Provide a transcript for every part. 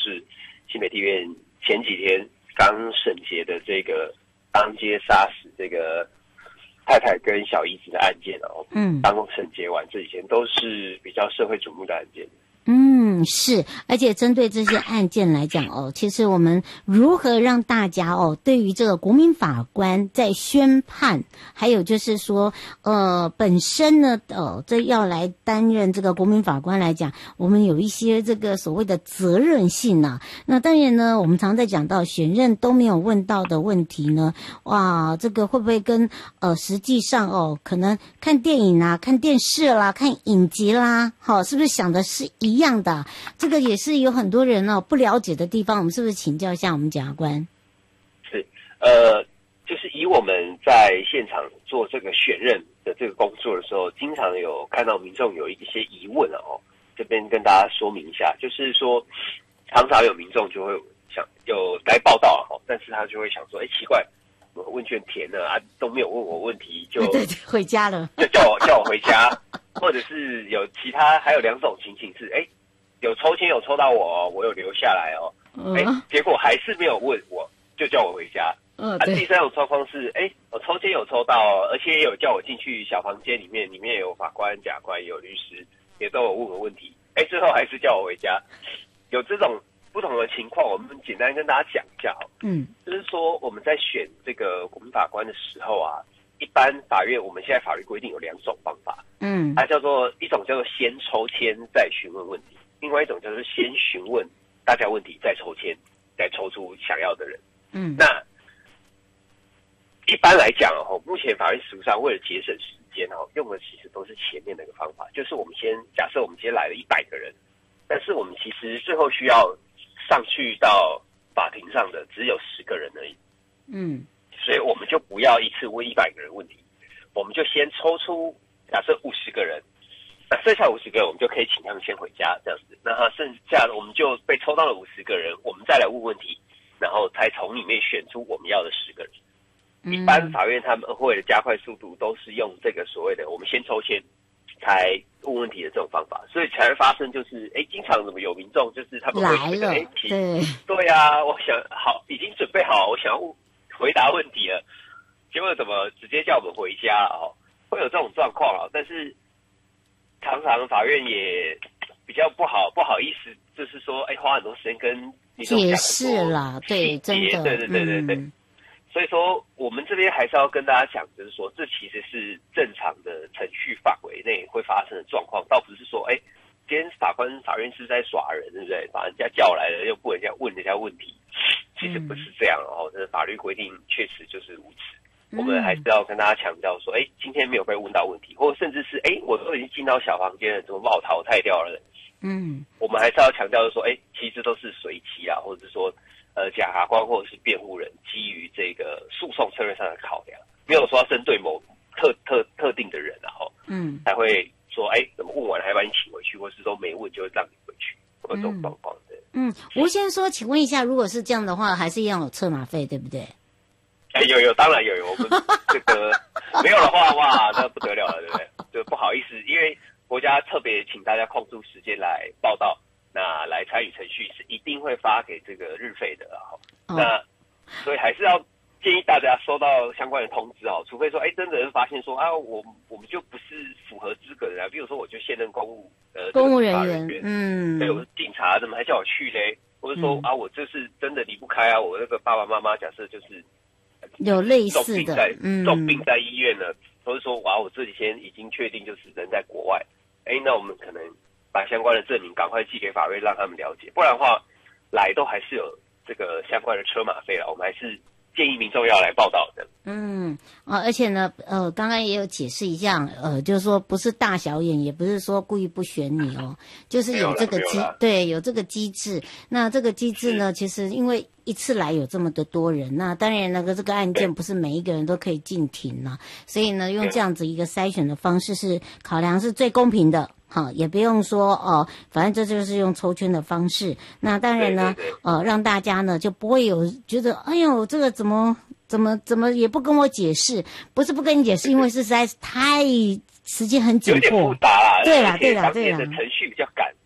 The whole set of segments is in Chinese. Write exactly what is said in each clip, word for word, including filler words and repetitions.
就是新北地院前几天刚审结的这个当街杀死这个太太跟小姨子的案件哦，嗯，刚审结完，这几天都是比较社会瞩目的案件。 嗯，是，而且针对这些案件来讲哦，其实我们如何让大家哦，对于这个国民法官在宣判，还有就是说，呃，本身呢，呃，这要来担任这个国民法官来讲，我们有一些这个所谓的责任性啊。那当然呢，我们常在讲到选任都没有问到的问题呢，哇，这个会不会跟呃实际上哦，可能看电影啊、看电视啦、看影集啦，好、哦，是不是想的是一一样的？这个也是有很多人哦不了解的地方，我们是不是请教一下我们检察官？ 是，呃，就是以我们在现场做这个选任的这个工作的时候，经常有看到民众有一些疑问哦，这边跟大家说明一下，就是说，常常有民众就会想有来报道哦，但是他就会想说，哎，奇怪，我问卷填了啊，都没有问我问题，就对对回家了， 就叫我叫我回家。或者是有其他还有两种情形是，哎，有抽签有抽到我哦，我有留下来哦，哎、嗯，结果还是没有问我，就叫我回家。嗯，啊，第三种状况是，哎，我抽签有抽到哦，而且也有叫我进去小房间里面，里面有法官、检察官，有律师，也都有问我问题，哎，最后还是叫我回家。有这种不同的情况，我们简单跟大家讲一下哦。嗯，就是说我们在选这个国民法官的时候啊。一般法院我们现在法律规定有两种方法，嗯，它叫做一种叫做先抽签再询问问题，另外一种就是先询问大家问题再抽签，再抽出想要的人。嗯，那一般来讲哦，目前法院实务上为了节省时间哦，用的其实都是前面那个方法，就是我们先假设我们今天来了一百个人，但是我们其实最后需要上去到法庭上的只有十个人而已。嗯。所以我们就不要一次问一百个人问题，我们就先抽出假设五十个人，那剩下五十个人我们就可以请他们先回家这样子。那他剩下的我们就被抽到了五十个人，我们再来问问题，然后才从里面选出我们要的十个人。嗯、一般法院他们为了加快速度，都是用这个所谓的我们先抽签才问问题的这种方法，所以才会发生就是哎，经常怎么有民众就是他们会觉得哎，对对啊，我想好已经准备好，我想要回答问题了，结果怎么直接叫我们回家哦？会有这种状况啊，但是常常法院也比较不好不好意思，就是说，哎，花很多时间跟民众解释啦，对，真的， 对对对对对。嗯、所以说，我们这边还是要跟大家讲，就是说，这其实是正常的程序范围内会发生的状况，倒不是说，哎，今天法官法院是在耍人，对不对？把人家叫来了，又不人家问人家问题。其实不是这样哦，这法律规定确实就是如此。我们还是要跟大家强调说，哎，今天没有被问到问题，或者甚至是哎，我都已经进到小房间了，怎么把我淘汰掉了？嗯，我们还是要强调说，哎，其实都是随机啊，或者是说，呃，检察官或者是辩护人基于这个诉讼策略上的考量，没有说要针对某特特特定的人，然后，嗯，才会说，哎，怎么问完了还把你请回去，或是说没问就会让你回去，会有这种状况的。 嗯，吴先生说，请问一下，如果是这样的话，还是一样有车马费，对不对？ 哎，有有，当然有有，我们这个没有的话，哇，那不得了了，对不对？就不好意思，因为国家特别请大家空出时间来报道，那来参与程序是一定会发给这个日费的啊。哦、那所以还是要建议大家收到相关的通知哦，除非说，哎，真的是发现说啊，我我们就不是符合资格的啊，比如说我就现任公务呃公务人员，嗯， 对，我是警察，怎么还叫我去嘞？或者说、嗯、啊，我这是真的离不开啊，我那个爸爸妈妈假设就是有类似的， 嗯，重病在医院呢，或者说哇，我这几天已经确定就是人在国外，哎，那我们可能把相关的证明赶快寄给法院，让他们了解，不然的话来都还是有这个相关的车马费了，我们还是建议民众要来报道的。 嗯，啊，而且呢，呃，刚刚也有解释一下，呃，就是说不是大小眼，也不是说故意不选你哦，就是有这个机，对，有这个机制。那这个机制呢，其实因为一次来有这么的多人，那当然那个这个案件不是每一个人都可以进庭啊，所以呢，用这样子一个筛选的方式是考量是最公平的。好，也不用说哦，反正这就是用抽签的方式。那当然呢，呃，让大家呢就不会有觉得，哎呦，这个怎么怎么怎么也不跟我解释，不是不跟你解释，因为是实在是太时间很紧迫， 有点复杂啦， 对啦，对啦，对啦， 的程序比较赶，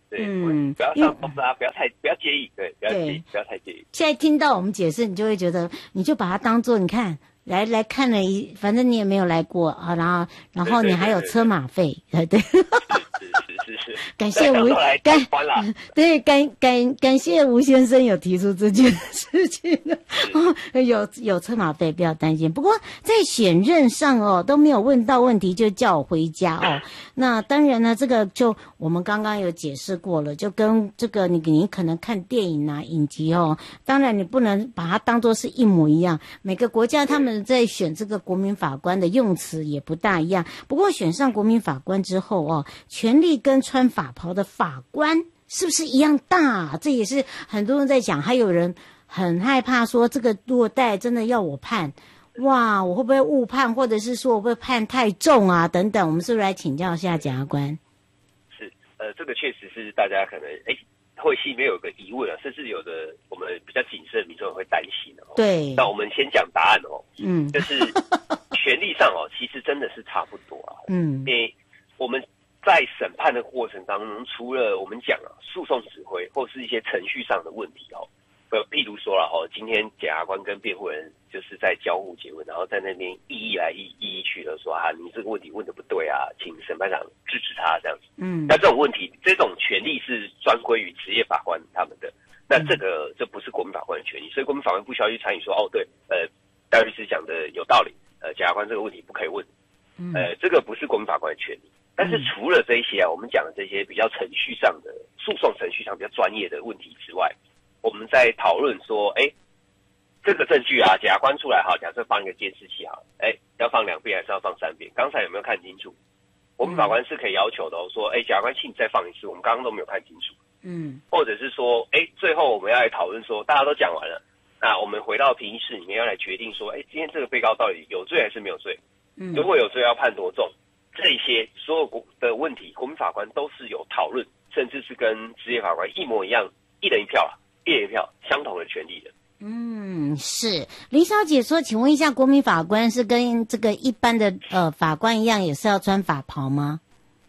对，嗯，不要上风啊，不要太不要介意，对，不要介意，不要太介意。 现在听到我们解释，你就会觉得，你就把它当做你看。来来看了一，反正你也没有来过啊，然后然后你还有车马费，对对，是是是是， 感谢吴感对感感感谢吴先生有提出这件事情的，哦，有有车马费不要担心。不过在选任上哦都没有问到问题就叫我回家哦。那当然呢，这个就我们刚刚有解释过了，就跟这个你你可能看电影啊影集哦，当然你不能把它当作是一模一样，每个国家他们在选这个国民法官的用词也不大一样。不过选上国民法官之后哦，权力跟穿法袍的法官是不是一样大？这也是很多人在讲，还有人很害怕说，这个如果带真的要我判，哇，我会不会误判，或者是说我会判太重啊等等。我们是不是来请教一下检察官？ 是，呃，这个确实是大家可能哎。会心里面有个疑问啊，甚至有的我们比较谨慎的民众会担心哦。 对， 那我们先讲答案哦。嗯，就是权利上哦，其实真的是差不多啊。嗯，因为我们在审判的过程当中，除了我们讲啊诉讼指挥或是一些程序上的问题哦，呃，譬如说了哦，今天检察官跟辩护人就是在交互诘问，然后在那边异议来异议去的说啊，你这个问题问的不对啊，请审判长制止他这样子。嗯，那这种问题，这种权利是专归于职业法官他们的，那这个这不是国民法官的权利，所以国民法官不需要去参与说哦，对，呃，戴律师讲的有道理，呃，检察官这个问题不可以问，呃，这个不是国民法官的权利。但是除了这一些啊，我们讲的这些比较程序上的诉讼程序上比较专业的问题之外，我们在讨论说，哎，这个证据啊，检察官出来哈，假设放一个监视器哈，哎，要放两遍还是要放三遍？刚才有没有看清楚？我们法官是可以要求的哦，说，哎，检察官，请你再放一次，我们刚刚都没有看清楚。嗯，或者是说，哎，最后我们要来讨论说，大家都讲完了，那我们回到评议室里面要来决定说，哎，今天这个被告到底有罪还是没有罪？嗯，如果有罪要判多重？这些所有的问题，国民法官都是有讨论，甚至是跟职业法官一模一样，一人一票啦，一人一票相同的权利的。 嗯，是林小姐说，请问一下，国民法官是跟这个一般的呃法官一样，也是要穿法袍吗？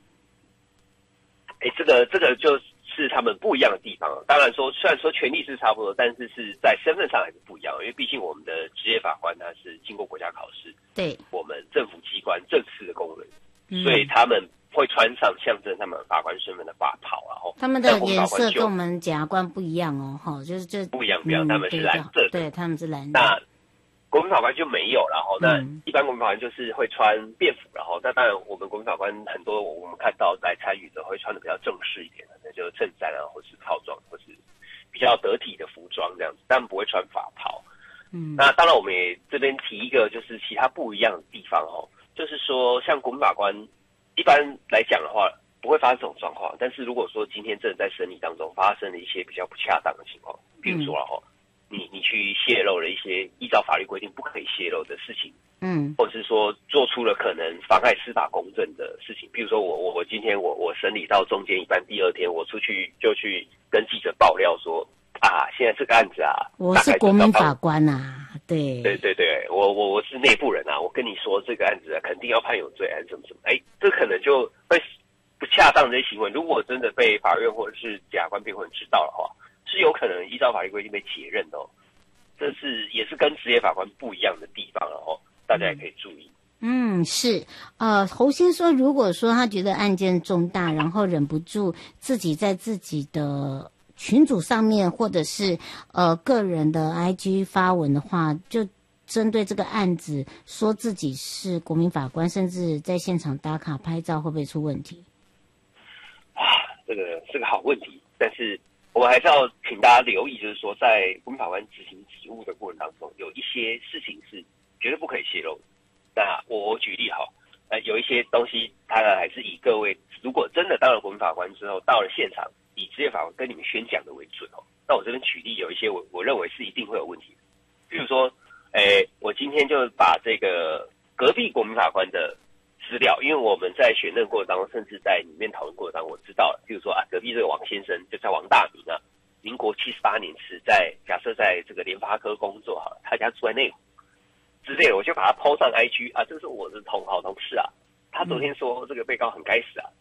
哎，这个这个就是他们不一样的地方。当然说，虽然说权利是差不多，但是是在身份上还是不一样，因为毕竟我们的职业法官他是经过国家考试， 对， 我们政府机关正式的公人，所以他们会穿上象征他们法官身份的法袍啊，吼， 他们的颜色跟我们检察官不一样哦，哈，就是这不一样，不一样，他们是蓝色的， 对，他们是蓝色。 那国民法官就没有，然后那一般国民法官就是会穿便服，然后那当然我们国民法官很多我们看到来参与的会穿的比较正式一点的，那就是衬衫啊，或是套装，或是比较得体的服装这样子，但不会穿法袍。嗯，那当然我们也这边提一个就是其他不一样的地方哦，就是说像国民法官一般来讲的话不会发生这种状况，但是如果说今天真的在审理当中发生了一些比较不恰当的情况，比如说然后。你你去泄露了一些依照法律规定不可以泄露的事情，嗯，或者是说做出了可能妨碍司法公正的事情，比如说我我我今天我我审理到中间一半，第二天我出去就去跟记者爆料说啊，现在这个案子啊， 我是国民法官啊，对对对对，我我我是内部人啊，我跟你说这个案子啊，肯定要判有罪还是什么什么，哎，这可能就会不恰当的这些行为，如果真的被法院或者是检察官辩护人知道的话。是有可能依照法律规定被解任的哦，这是也是跟职业法官不一样的地方了哦，大家也可以注意。 嗯，是，呃，侯先说，如果说他觉得案件重大，然后忍不住自己在自己的群组上面或者是呃个人的 I G 发文的话，就针对这个案子说自己是国民法官，甚至在现场打卡拍照，会不会出问题？ 啊，这个是个好问题，但是。我们还是要请大家留意，就是说，在国民法官执行职务的过程当中，有一些事情是绝对不可以泄露的。那我我举例哈，呃，有一些东西，它还是以各位如果真的当了国民法官之后，到了现场，以职业法官跟你们宣讲的为准哦。那我这边举例，有一些我我认为是一定会有问题的，比如说，诶，我今天就把这个隔壁国民法官的资料，因为我们在选任过程当中，甚至在里面讨论过程当中，我知道了，比如说啊，隔壁这个王先生就叫王大明啊，民国七十八年是在假设在这个联发科工作哈，他家住在内湖之类的，我就把他 po 上 I G 啊，这是我的同好同事啊，他昨天说这个被告很该死啊，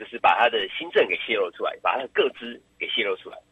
就是把他的新政给泄露出来，把他的个资给泄露出来。